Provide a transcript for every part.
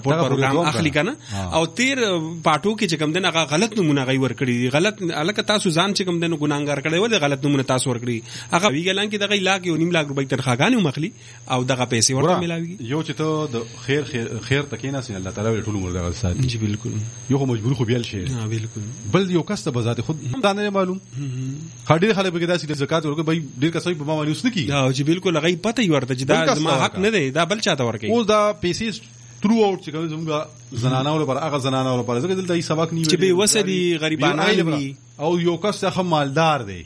سپورټ پروګرام اخلي کنه او تیر پاټو کې چې کوم دین هغه غلط نمونه غي ور کړی غلط الکه تاسو ځان چې کوم دین ګناګار کړی ول غلط نمونه تاسو ور کړی هغه ویګلان کې دغه لاګ یو 9 لک روپۍ تنخواګانې مخلي او دغه پیسې ورته ملاوي یو چې ته د خیر تکینا سي الله تعالی ټول عمر دغه ساتي جی بالکل یو خو مجبور خو بیل شي ها بالکل بل یو کس ته بذات خود دا نه معلوم خاډیر خلک به دا سي زکات ورکړي به ډیر کسې په ما باندې اوس نه کی ها جی بالکل هغه پته یې ورته چې دا زما حق نه دی دا بل چاته ورکړي اوس دا پیسې ترو اوټ چې کوم زموږ زنانه ور پر هغه زنانه ور پر ځکه دلته یې سبق نیولې چې به وسدي غریبانه وي او یو کس څخه مالدار دی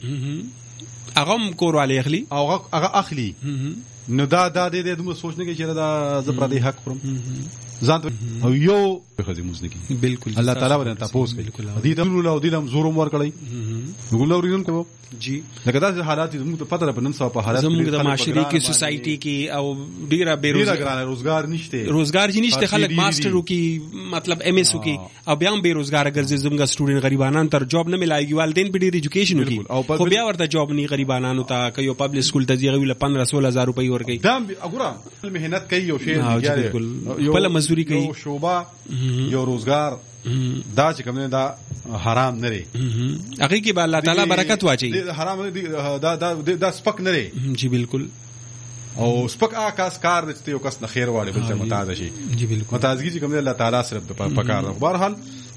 هغه کورواله اخلي او هغه اخلي نو دا د موږ سوچ نه کې چې دا زپر دی حق خورم ځان او یو په خزي موږ نه کې بالکل الله تعالی ورته تاسو کوي دې ته له دې لم زورم ور کړی وګورئ ورین کو جی لکه دا حالات موږ ته پته په نن سبا په حالات زموږ د معاشري کې سوسايټي کې او ډیره روزګار نشته روزګار جی نشته خلک ماسترو کې مطلب ایم ایس کې او بیا هم بیروزګار ګرځي زموږ سټوډنټ غریبانان تر جاب نه ملایي والدین په ډیر ایجوکیشن کې خو بیا ورته جاب نه غریبانانو ته کوي پبلک سکول ته دیغه ول 15-16,000 روپۍ ورکي دا وګوره مهنت کوي یو شی بل مزدوري کوي یو شوبه یو روزګار دا چې کوم نه دا حرام نه لري هغه کې به الله تعالی برکت واچي حرام دا سپک نه لري جی بالکل او سپک آکاس کار دې یو کس نه خیر واړي بل څه متاز شي جی بالکل متازګي چې کوم الله تعالی سره په کار بهرحال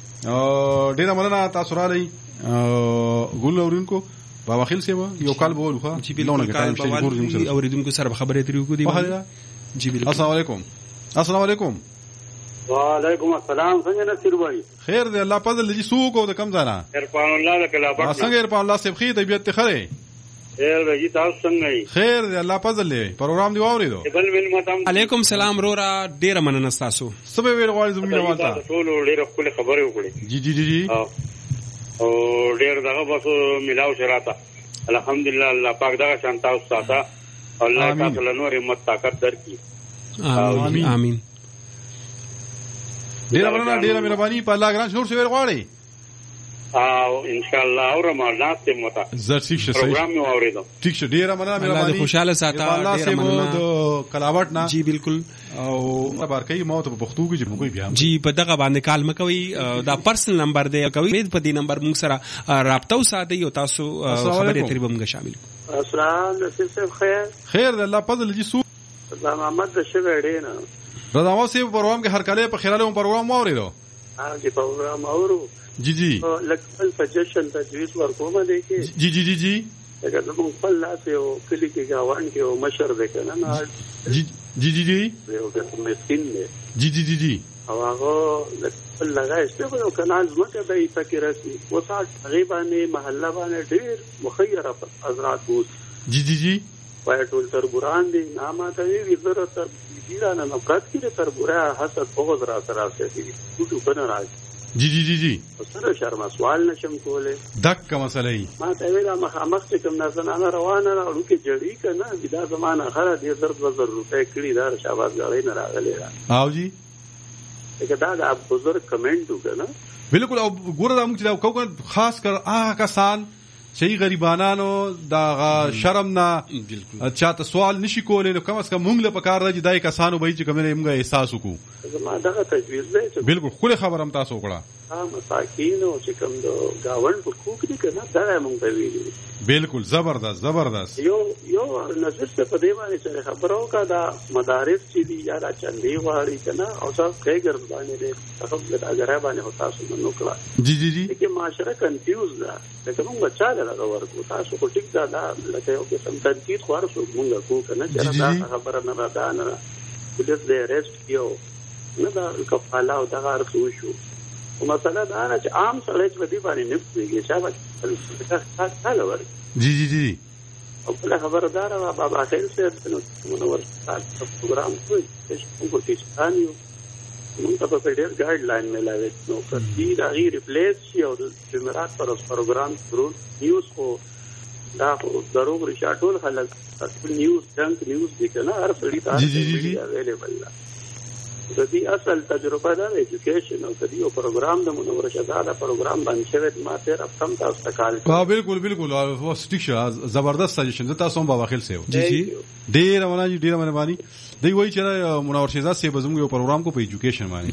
ډیر مننه تاسو را لې ګل اورینکو بابا خیل سیوا یو کال بول خو جی بالکل کال بول اوریدونکو سره خبرې تریو کو دی جی بالکل السلام علیکم السلام علیکم وعلیکم السلام څنګه نصیر بھائی خیر دی الله فضل دې سوق او د کم ځانا ارفان الله د کلابات څنګه ارفان الله سیب خیر طبیعت خره خیر دی تاسو څنګه خیر دی الله فضل دې پروګرام دی واوریدو بل ویل متام علیکم سلام رورا ډیر مننه تاسو سبه ویل غواړم زموږ والتا ټول ډیر خپل خبرې وکړي جی جی جی او ډیر دغه بس ملاو شراته الحمدلله الله پاک دغه شانتا او ساته الله تاسو له نور همت طاقت درکړي امين امين ډیر مهرباني په الله ګران شنو څه غواړي او ان شاء الله او رمضان ته متا زرسیک شه پروګرام مې اوریدو ټیک شه ډیر مهرباني الله خوشاله ساته ډیر مننه د کلاوټ نه جی بالکل او بارکې موت په پښتو کې چې موږ بیا جی په دغه باندې کال مکوي دا پرسنل نمبر دی کوي په دې نمبر موږ سره رابطه وساتئ او تاسو خبرې ترې به موږ شامل السلام علیکم خیر الله فضل جی سو رضا محمد د شوړې نه رضا محمد سی پروګرام کې هر کله په خیراله پروګرام واوریدو چې پروګرام اورو جی جی لکه سجیشن تجویز ورکوم دی کې جی جی جی جی دا کوم خپل لاس یو کلی کې گاوان کې او مشر دی کنه نه جی جی جی جی یو کوم مسکین دی جی جی جی جی او هغه لګای چې یو کنال زمکه د فکر راسي وسات غیبانه محله باندې ډیر مخیره حضرات بوت جی جی جی وای ټول تربوران دي نامه ته وی ضرورت دیرانه نفرت کې تربورا حسد بغض را سره کوي ټول بنا راځي جی جی جی جی سره شرم سوال نشم کوله دک مسلې ما ته ویلا مخامخ چې کوم نه روانه راو کې جړی کنه دا زمانہ خره دې زرد وزر روپے کړي دا شاباش غړې نه راغلي او جی دا د بزرګ کمنټ وکړه بالکل او ګوره دا موږ چې کوم خاص کر هغه کسان چې غریبانانو دا شرم نه چاته سوال نشي کولای نو کم از کم موږ له پکار راځي دای کسانو به چې کوم موږ احساس وکړو ما دا تجویز دی بالکل خو خبرم تاسو وکړه مساکین او چې کوم د گاون په کوک دي کنه دا موږ ته ویلي بالکل زبردست یو نظر څه په دی باندې چې خبرو کا دا مدارس چې دي یا چندې واړي کنه او څو کې ګرځانې دي هغه د اجازه باندې هوتا سو نو کړه جی جی جی چې معاشره کنفیوز ده لکه موږ بچاله دا ورکو تاسو کو ټیک دا لکه یو قسم تنقید خو ورسو موږ کو کنه چې دا خبره نه ده نه پولیس دې ریسټ کیو نه دا کفاله او دا ورسو شو او مثلا دا چې عام سړی په دې باندې نه پوهیږي چې حاله ورکو جی جی جی او بل خبردار بابا خیل سے منور پروګرام کوي چې موږ تیښتانیو موږ ته په ډېر ګایډ لاین ملاوي نو کدي دا غي ریپلیس شي او د جمعرات پر پروګرام شروع نیوز کو دا ضرور رشاټول خلک نیوز جنک نیوز دي کنه هر څړي تاسو اویلیبل ده د دې اصل تجربه ده ایجوکیشن او د دې پروګرام د منور شهزاده پروګرام باندې شوی ما ته رقم تاسو تکال بالکل او ستیک زبردست سجیشن تاسو هم بابا خیل سیو جی جی ډیر مهرباني دی وایي چې منور شهزاده سیب زموږ یو پروګرام کو په ایجوکیشن باندې